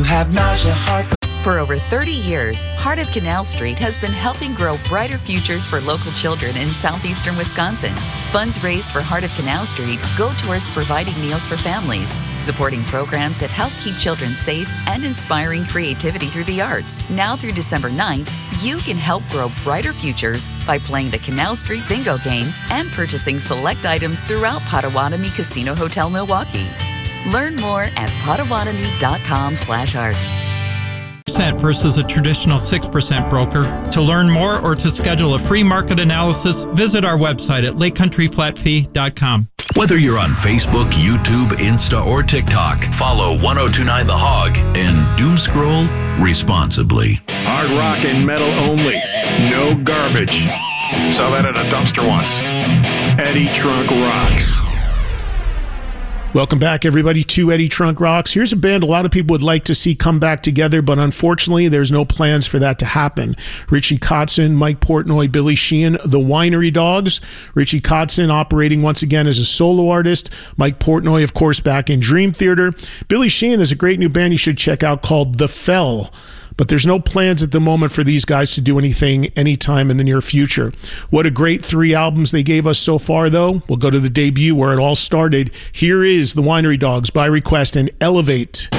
have nausea, heart. For over 30 years, Heart of Canal Street has been helping grow brighter futures for local children in southeastern Wisconsin. Funds raised for Heart of Canal Street go towards providing meals for families, supporting programs that help keep children safe, and inspiring creativity through the arts. Now through December 9th, you can help grow brighter futures by playing the Canal Street Bingo game and purchasing select items throughout Potawatomi Casino Hotel Milwaukee. Learn more at potawatomi.com/art. Versus a traditional 6% broker. To learn more or to schedule a free market analysis, visit our website at lakecountryflatfee.com. Whether you're on Facebook, YouTube, Insta, or TikTok, follow 1029 The Hog and doom scroll responsibly. Hard rock and metal only. No garbage. Saw that at a dumpster once. Eddie Trunk Rocks. Welcome back, everybody, to Eddie Trunk Rocks. Here's a band a lot of people would like to see come back together, but unfortunately, there's no plans for that to happen. Richie Kotzen, Mike Portnoy, Billy Sheehan, the Winery Dogs. Richie Kotzen operating once again as a solo artist. Mike Portnoy, of course, back in Dream Theater. Billy Sheehan is a great new band you should check out called The Fell. But there's no plans at the moment for these guys to do anything anytime in the near future. What a great 3 albums they gave us so far, though. We'll go to the debut where it all started. Here is the Winery Dogs by request and Elevate.